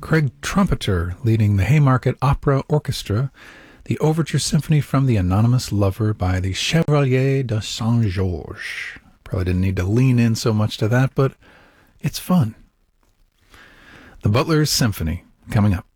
Craig Trumpeter leading the Haymarket Opera Orchestra, the Overture Symphony from The Anonymous Lover by the Chevalier de Saint-Georges. Probably didn't need to lean in so much to that, but it's fun. The Butler's Symphony, coming up.